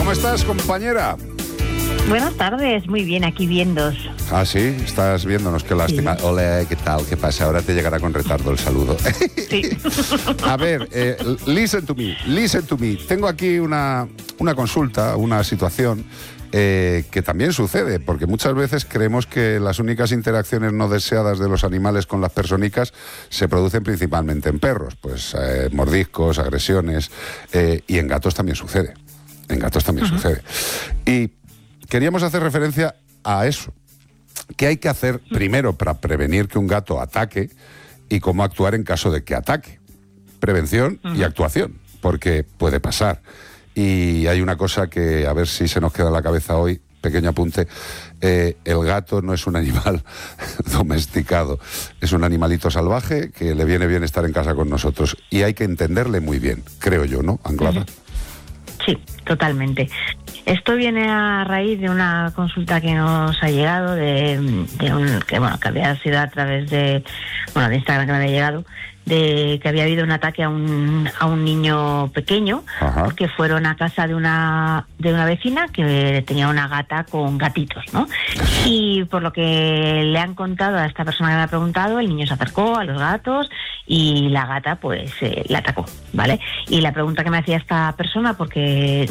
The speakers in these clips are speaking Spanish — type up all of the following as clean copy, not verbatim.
¿Cómo estás, compañera? Buenas tardes, muy bien, aquí viéndos. Ah, sí, estás viéndonos, qué lástima. Sí. Hola, ¿qué tal? ¿Qué pasa? Ahora te llegará con retardo el saludo. Sí. A ver, listen to me. Tengo aquí una consulta, una situación que también sucede, porque muchas veces creemos que las únicas interacciones no deseadas de los animales con las personicas se producen principalmente en perros, pues mordiscos, agresiones, y en gatos también sucede. Sucede. Y queríamos hacer referencia a eso. ¿Qué hay que hacer primero para prevenir que un gato ataque y cómo actuar en caso de que ataque? Prevención y actuación, porque puede pasar. Y hay una cosa que a ver si se nos queda en la cabeza hoy, pequeño apunte, el gato no es un animal domesticado, es un animalito salvaje que le viene bien estar en casa con nosotros y hay que entenderle muy bien, creo yo, ¿no, Anglada? Sí, totalmente. Esto viene a raíz de una consulta que nos ha llegado que había sido a través de Instagram, que me había llegado, de que había habido un ataque a un niño pequeño. Ajá. Porque fueron a casa de una vecina que tenía una gata con gatitos, ¿no? Y por lo que le han contado a esta persona que me ha preguntado, el niño se acercó a los gatos y la gata pues la atacó, ¿vale? Y la pregunta que me hacía esta persona, porque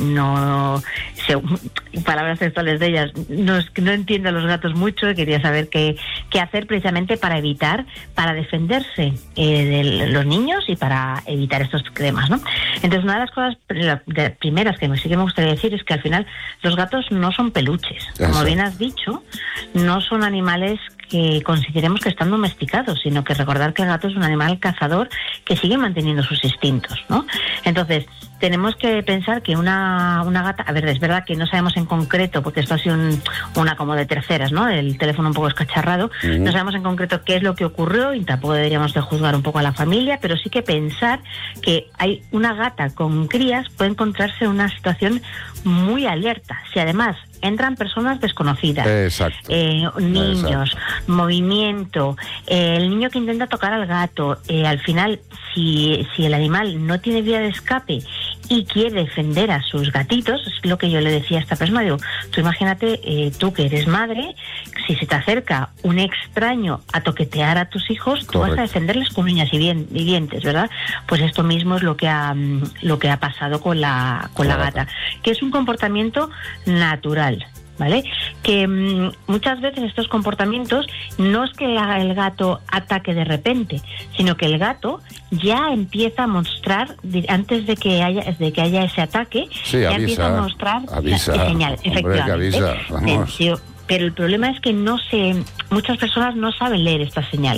palabras textuales de ellas, no entiendo a los gatos mucho y quería saber qué hacer precisamente para defenderse de los niños y para evitar estos temas, ¿no? Entonces, una de las cosas primeras que sí que me gustaría decir es que al final los gatos no son peluches. Como bien has dicho, no son animales que consideremos que están domesticados, sino que recordar que el gato es un animal cazador que sigue manteniendo sus instintos, ¿no? Entonces, tenemos que pensar que una gata, a ver, es verdad que no sabemos en concreto, porque esto ha sido una como de terceras, ¿no? El teléfono un poco escacharrado, no sabemos en concreto qué es lo que ocurrió y tampoco deberíamos de juzgar un poco a la familia, pero sí que pensar que hay una gata con crías puede encontrarse en una situación muy alerta. Si además entran personas desconocidas, niños, movimiento, el niño que intenta tocar al gato, al final, si el animal no tiene vía de escape y quiere defender a sus gatitos, es lo que yo le decía a esta persona, digo, tú imagínate, tú que eres madre, si se te acerca un extraño a toquetear a tus hijos, tú vas a defenderles con uñas y dientes, ¿verdad? Pues esto mismo es lo que ha pasado con la gata, que es un comportamiento natural, ¿vale? Que muchas veces estos comportamientos no es que el gato ataque de repente, sino que el gato ya empieza a mostrar, antes de que haya ese ataque, ya empieza a mostrar señal, efectivamente. Pero el problema es que muchas personas no saben leer estas señales.